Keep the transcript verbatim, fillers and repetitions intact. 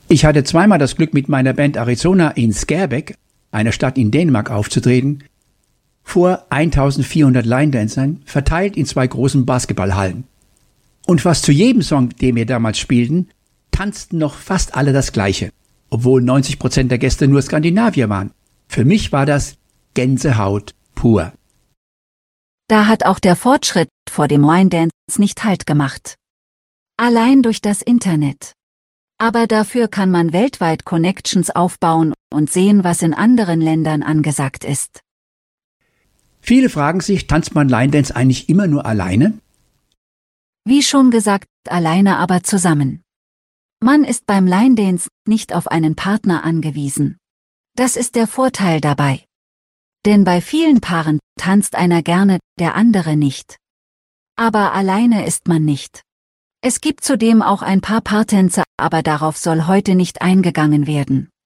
Ich hatte zweimal das Glück, mit meiner Band Arizona in Skærbæk, einer Stadt in Dänemark, aufzutreten, vor eintausendvierhundert Line-Dancern, verteilt in zwei großen Basketballhallen. Und fast zu jedem Song, den wir damals spielten, tanzten noch fast alle das Gleiche, obwohl neunzig Prozent der Gäste nur Skandinavier waren. Für mich war das Gänsehaut pur. Da hat auch der Fortschritt vor dem Line-Dance nicht Halt gemacht. Allein durch das Internet. Aber dafür kann man weltweit Connections aufbauen und sehen, was in anderen Ländern angesagt ist. Viele fragen sich, tanzt man Line-Dance eigentlich immer nur alleine? Wie schon gesagt, alleine aber zusammen. Man ist beim Line-Dance nicht auf einen Partner angewiesen. Das ist der Vorteil dabei. Denn bei vielen Paaren tanzt einer gerne, der andere nicht. Aber alleine ist man nicht. Es gibt zudem auch ein paar Paartänze, aber darauf soll heute nicht eingegangen werden.